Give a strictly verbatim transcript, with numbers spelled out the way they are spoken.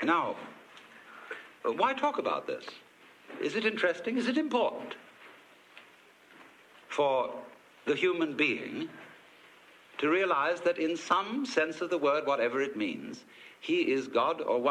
Now, why talk about this? Is it interesting? Is it important for the human being to realize that in some sense of the word, whatever it means, he is God or